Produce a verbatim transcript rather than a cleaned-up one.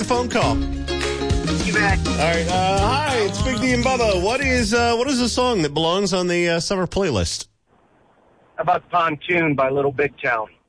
the phone call. You bet. All right. Uh, hi, it's Big D and Bubba. What is uh, what is the song that belongs on the uh, summer playlist? How about Pontoon by Little Big Town?